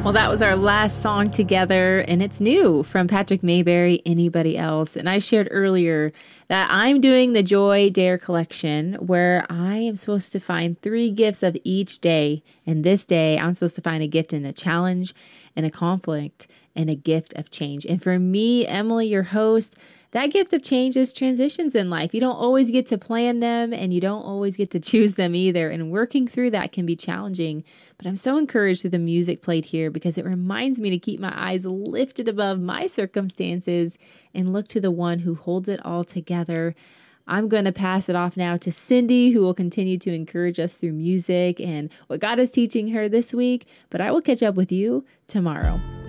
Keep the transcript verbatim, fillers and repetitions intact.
Well, that was our last song together, and it's new from Patrick Mayberry, Anybody Else. And I shared earlier that I'm doing the Joy Dare collection where I am supposed to find three gifts of each day. And this day, I'm supposed to find a gift in a challenge, and a conflict, and a gift of change. And for me, Emily, your host, that gift of change is transitions in life. You don't always get to plan them, and you don't always get to choose them either. And working through that can be challenging. But I'm so encouraged through the music played here because it reminds me to keep my eyes lifted above my circumstances and look to the one who holds it all together. I'm going to pass it off now to Cindy, who will continue to encourage us through music and what God is teaching her this week. But I will catch up with you tomorrow.